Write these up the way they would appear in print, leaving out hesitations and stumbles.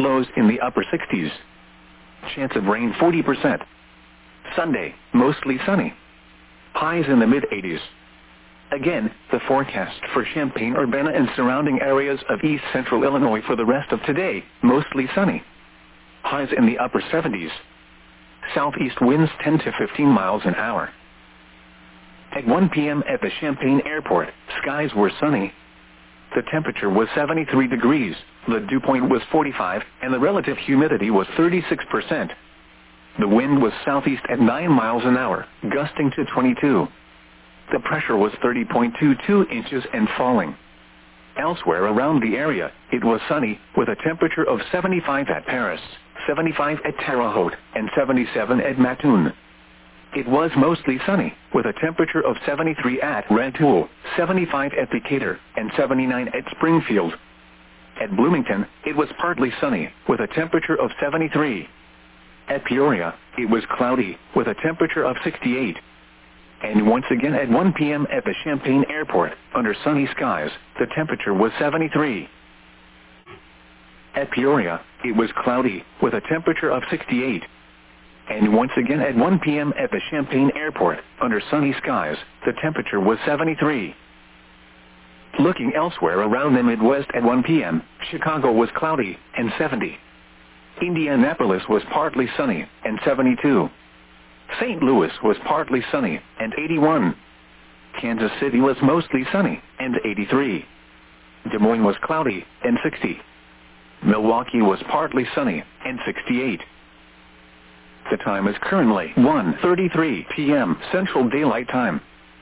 Lows in the upper 60s. Chance of rain 40%. Sunday, mostly sunny. Highs in the mid-80s. Again, the forecast for Champaign-Urbana and surrounding areas of east central Illinois for the rest of today, mostly sunny. Highs in the upper 70s. Southeast winds 10 to 15 miles an hour. At 1 p.m. at the Champaign Airport, skies were sunny. The temperature was 73 degrees, the dew point was 45, and the relative humidity was 36%. The wind was southeast at 9 miles an hour, gusting to 22. The pressure was 30.22 inches and falling. Elsewhere around the area, it was sunny, with a temperature of 75 at Paris, 75 at Terre Haute, and 77 at Mattoon. It was mostly sunny, with a temperature of 73 at Rantoul, 75 at Decatur, and 79 at Springfield. At Bloomington, it was partly sunny, with a temperature of 73. At Peoria, it was cloudy, with a temperature of 68. And once again at 1 p.m. at the Champaign Airport, under sunny skies, the temperature was 73. At Peoria, it was cloudy, with a temperature of 68. And once again at 1 p.m. at the Champaign Airport, under sunny skies, the temperature was 73. Looking elsewhere around the Midwest at 1 p.m., Chicago was cloudy, and 70. Indianapolis was partly sunny, and 72. St. Louis was partly sunny, and 81. Kansas City was mostly sunny, and 83. Des Moines was cloudy, and 60. Milwaukee was partly sunny, and 68. The time is currently 1:33 p.m. Central Daylight Time.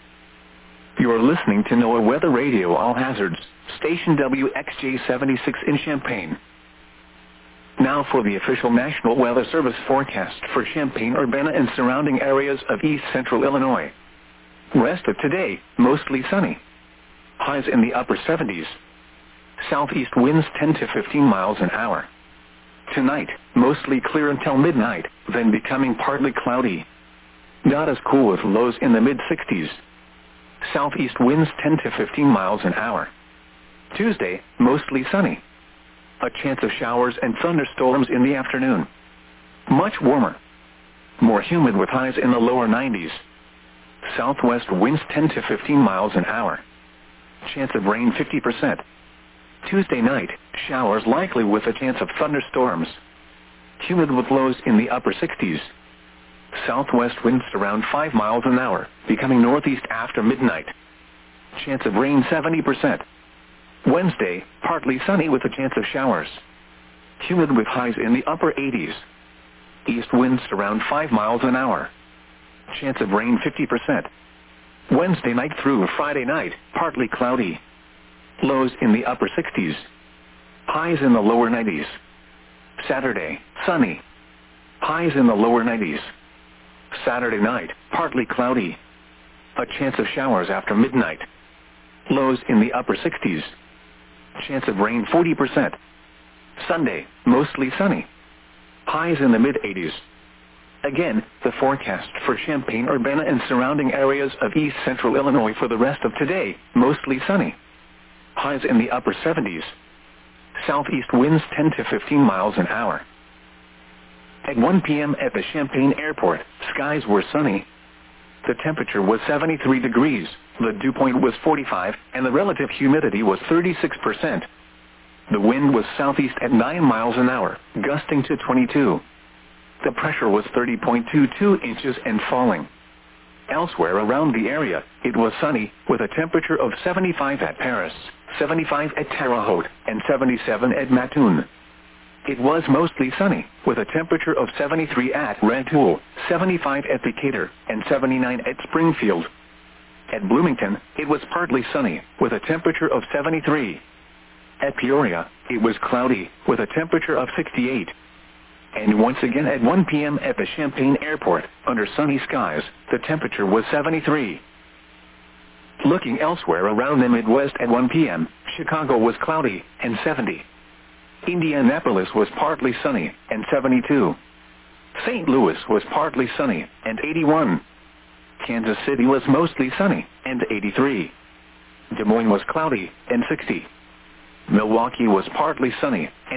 You are listening to NOAA Weather Radio All Hazards, station WXJ-76 in Champaign. Now for the official National Weather Service forecast for Champaign-Urbana and surrounding areas of east central Illinois. Rest of today, mostly sunny. Highs in the upper 70s. Southeast winds 10 to 15 miles an hour. Tonight, mostly clear until midnight, then becoming partly cloudy. Not as cool with lows in the mid-60s. Southeast winds 10 to 15 miles an hour. Tuesday, mostly sunny. A chance of showers and thunderstorms in the afternoon. Much warmer. More humid with highs in the lower 90s. Southwest winds 10 to 15 miles an hour. Chance of rain 50%. Tuesday night, showers likely with a chance of thunderstorms. Humid with lows in the upper 60s. Southwest winds around 5 miles an hour, becoming northeast after midnight. Chance of rain 70%. Wednesday, partly sunny with a chance of showers. Humid with highs in the upper 80s. East winds around 5 miles an hour. Chance of rain 50%. Wednesday night through Friday night, partly cloudy. Lows in the upper 60s. Highs in the lower 90s. Saturday, sunny. Highs in the lower 90s. Saturday night, partly cloudy. A chance of showers after midnight. Lows in the upper 60s. Chance of rain 40%. Sunday, mostly sunny. Highs in the mid-80s. Again, the forecast for Champaign-Urbana and surrounding areas of east central Illinois for the rest of today, mostly sunny. Highs in the upper 70s. Southeast winds 10 to 15 miles an hour. At 1 p.m. at the Champaign Airport, skies were sunny. The temperature was 73 degrees, the dew point was 45, and the relative humidity was 36%. The wind was southeast at 9 miles an hour, gusting to 22. The pressure was 30.22 inches and falling. Elsewhere around the area, it was sunny, with a temperature of 75 at Paris, 75 at Terre Haute, and 77 at Mattoon. It was mostly sunny, with a temperature of 73 at Rantoul, 75 at Decatur, and 79 at Springfield. At Bloomington, it was partly sunny, with a temperature of 73. At Peoria, it was cloudy, with a temperature of 68. And once again at 1 p.m. at the Champaign Airport, under sunny skies, the temperature was 73. Looking elsewhere around the Midwest at 1 p.m., Chicago was cloudy, and 70. Indianapolis was partly sunny, and 72. St. Louis was partly sunny, and 81. Kansas City was mostly sunny, and 83. Des Moines was cloudy, and 60. Milwaukee was partly sunny, and